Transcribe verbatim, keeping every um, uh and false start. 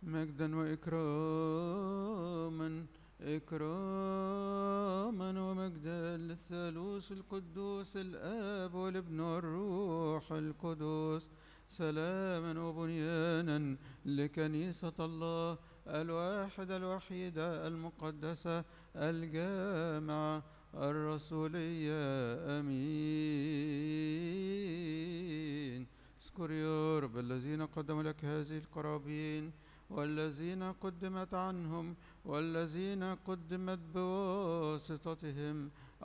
مجدا وإكراما إكراما ومجدا للثالوث القدوس الآب والابن والروح القدس، سلاما وبنيانا لكنيسة الله الواحدة الوحيدة المقدسة الجامعة الرسولية. آمين. اذكر يا رب الذين قدموا لك هذه القرابين، والذين قدمت عنهم، والذين قدمت بواسطتهم،